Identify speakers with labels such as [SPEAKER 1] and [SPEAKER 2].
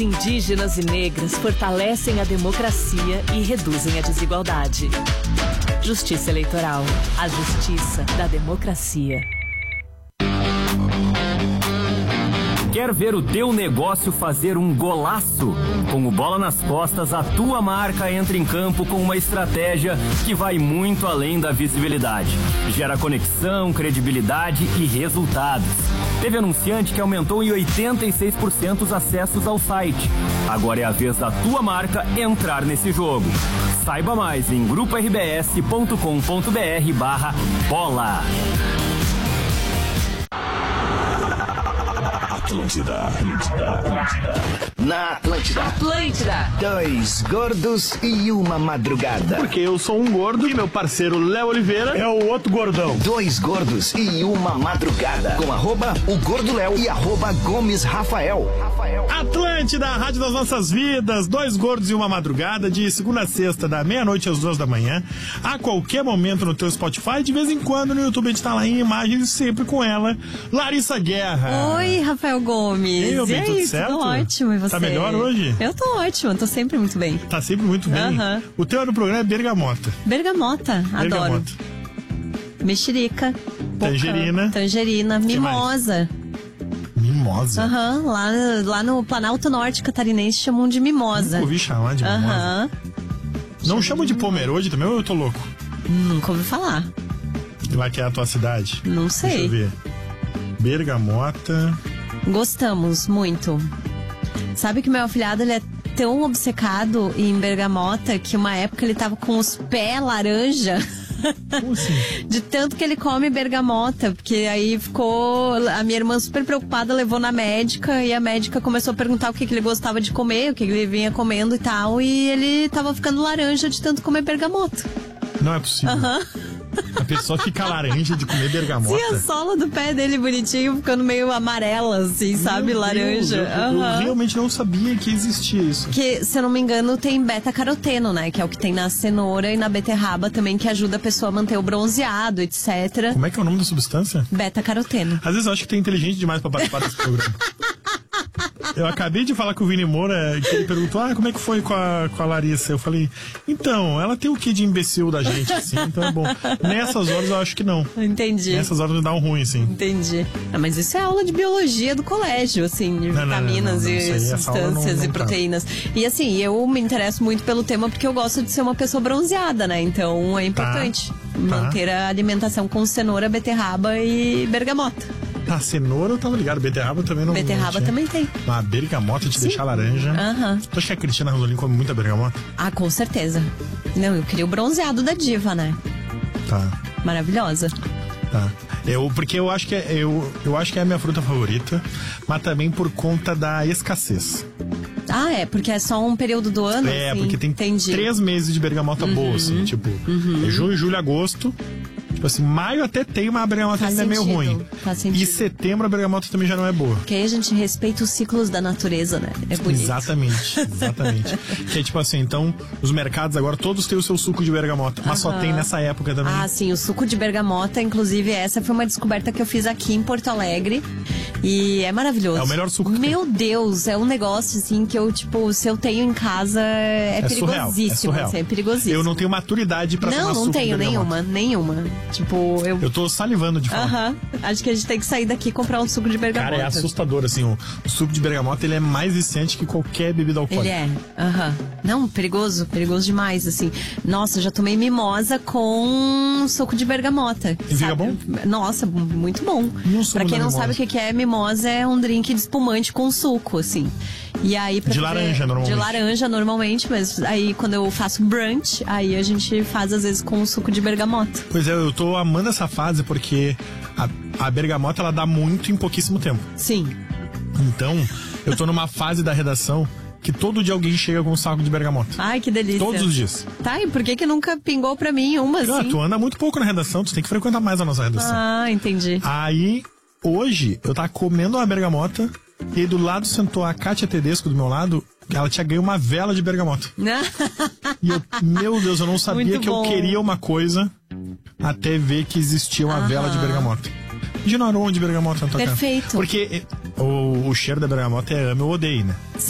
[SPEAKER 1] Indígenas e negras fortalecem a democracia e reduzem a desigualdade. Justiça Eleitoral. A justiça da democracia.
[SPEAKER 2] Quer ver o teu negócio fazer um golaço? Com o Bola nas Costas, a tua marca entra em campo com uma estratégia que vai muito além da visibilidade. Gera conexão, credibilidade e resultados. Teve anunciante que aumentou em 86% os acessos ao site. Agora é a vez da tua marca entrar nesse jogo. Saiba mais em gruporbs.com.br/bola.
[SPEAKER 3] Na Atlântida. Dois gordos e uma madrugada.
[SPEAKER 4] Porque eu sou um gordo e meu parceiro Léo Oliveira é o outro gordão.
[SPEAKER 3] Dois gordos e uma madrugada. Com @o Gordo Léo e @Gomes Rafael.
[SPEAKER 4] Atlântida, a rádio das nossas vidas. Dois gordos e uma madrugada, de segunda a sexta, da meia-noite às 2 da manhã. A qualquer momento no teu Spotify, de vez em quando no YouTube a gente tá lá em imagens, sempre com ela, Larissa Guerra.
[SPEAKER 5] Oi, Rafael Gomes.
[SPEAKER 4] Ei, meu bem, tudo certo?
[SPEAKER 5] Tudo ótimo, e você?
[SPEAKER 4] Tá melhor hoje?
[SPEAKER 5] Eu tô ótima, tô sempre muito bem.
[SPEAKER 4] Tá sempre muito bem. O tema do programa é bergamota.
[SPEAKER 5] Bergamota, adoro.
[SPEAKER 4] Mexerica.
[SPEAKER 5] Tangerina, mimosa.
[SPEAKER 4] Mimosa?
[SPEAKER 5] Lá no Planalto Norte catarinense chamam de mimosa.
[SPEAKER 4] Nunca ouvi chamar de mimosa. Não chamam de pomerode também ou eu tô louco?
[SPEAKER 5] Nunca ouvi falar.
[SPEAKER 4] E lá que é a tua cidade?
[SPEAKER 5] Não sei.
[SPEAKER 4] Deixa eu ver. Bergamota.
[SPEAKER 5] Gostamos muito. Sabe que meu afilhado, ele é tão obcecado em bergamota que uma época ele tava com os pés laranja.
[SPEAKER 4] Como assim?
[SPEAKER 5] De tanto que ele come bergamota, porque aí ficou... A minha irmã super preocupada, levou na médica, e a médica começou a perguntar o que ele gostava de comer, o que ele vinha comendo e tal, e ele tava ficando laranja de tanto comer bergamota.
[SPEAKER 4] Não é possível. A pessoa fica laranja de comer bergamota.
[SPEAKER 5] Sim, a sola do pé dele bonitinho, ficando meio amarela, assim, sabe?
[SPEAKER 4] Meu
[SPEAKER 5] laranja.
[SPEAKER 4] Deus, eu realmente não sabia que existia isso.
[SPEAKER 5] Que, se eu não me engano, tem beta-caroteno, né? Que é o que tem na cenoura e na beterraba também, que ajuda a pessoa a manter o bronzeado, etc.
[SPEAKER 4] Como é que é o nome da substância?
[SPEAKER 5] Beta-caroteno.
[SPEAKER 4] Às vezes eu acho que tem inteligente demais pra participar desse programa. Eu acabei de falar com o Vini Moura, que ele perguntou, como é que foi com a Larissa? Eu falei, então, ela tem o quê de imbecil da gente, assim, então é bom. Nessas horas eu acho que não.
[SPEAKER 5] Entendi.
[SPEAKER 4] Nessas horas me dá um ruim, assim.
[SPEAKER 5] Entendi. Mas isso é aula de biologia do colégio, assim, de vitaminas e substâncias e proteínas. E assim, eu me interesso muito pelo tema porque eu gosto de ser uma pessoa bronzeada, né? Então é importante manter a alimentação com cenoura, beterraba e bergamota.
[SPEAKER 4] Cenoura eu tava ligado, beterraba também não.
[SPEAKER 5] Beterraba também tem.
[SPEAKER 4] A bergamota te deixar laranja. Tu acha que a Cristina Rosolin come muita bergamota?
[SPEAKER 5] Com certeza. Não, eu queria o bronzeado da diva, né? Maravilhosa.
[SPEAKER 4] Porque eu acho que eu acho que é a minha fruta favorita, mas também por conta da escassez.
[SPEAKER 5] Porque é só um período do ano?
[SPEAKER 4] Assim? Porque tem 3 meses de bergamota boa, assim, tipo, é junho, julho, agosto. Tipo assim, maio até tem, mas a bergamota ainda é meio ruim. E setembro a bergamota também já não é boa.
[SPEAKER 5] Porque aí a gente respeita os ciclos da natureza, né? É bonito.
[SPEAKER 4] Exatamente. Que é tipo assim, então, os mercados agora todos têm o seu suco de bergamota, mas só tem nessa época também.
[SPEAKER 5] Sim, o suco de bergamota, inclusive essa foi uma descoberta que eu fiz aqui em Porto Alegre. E é maravilhoso.
[SPEAKER 4] É o melhor suco que
[SPEAKER 5] Meu Deus, é um negócio assim que eu, tipo, se eu tenho em casa, é perigosíssimo.
[SPEAKER 4] Surreal.
[SPEAKER 5] Assim, é perigosíssimo.
[SPEAKER 4] Eu não tenho maturidade pra tomar suco de bergamota.
[SPEAKER 5] Não tenho nenhuma. Tipo,
[SPEAKER 4] eu tô salivando de falar.
[SPEAKER 5] Acho que a gente tem que sair daqui e comprar um suco de bergamota.
[SPEAKER 4] Cara, é assustador, assim, o suco de bergamota, ele é mais viciante que qualquer bebida alcoólica.
[SPEAKER 5] Ele é, Não, perigoso demais, assim. Nossa, já tomei mimosa com suco de bergamota.
[SPEAKER 4] E fica bom?
[SPEAKER 5] Nossa, muito bom. Pra quem não sabe o que é, mimosa é um drink de espumante com suco, assim. E aí,
[SPEAKER 4] laranja, normalmente.
[SPEAKER 5] De laranja, normalmente, mas aí quando eu faço brunch, aí a gente faz às vezes com suco de bergamota.
[SPEAKER 4] Pois é, eu tô amando essa fase porque a bergamota, ela dá muito em pouquíssimo tempo.
[SPEAKER 5] Sim.
[SPEAKER 4] Então, eu tô numa fase da redação que todo dia alguém chega com um saco de bergamota.
[SPEAKER 5] Ai, que delícia.
[SPEAKER 4] Todos os dias.
[SPEAKER 5] E por que nungca pingou pra mim uma, assim?
[SPEAKER 4] Tu anda muito pouco na redação, tu tem que frequentar mais a nossa redação.
[SPEAKER 5] Entendi.
[SPEAKER 4] Aí, hoje, eu tava comendo uma bergamota e aí do lado sentou a Kátia Tedesco do meu lado, ela tinha ganho uma vela de bergamota. E eu, meu Deus, eu não sabia que eu queria uma coisa até ver que existia uma vela de bergamota. Imagina um aroma de bergamota na tua casa.
[SPEAKER 5] Perfeito.
[SPEAKER 4] Porque o cheiro da bergamota é ame ou odeie, né?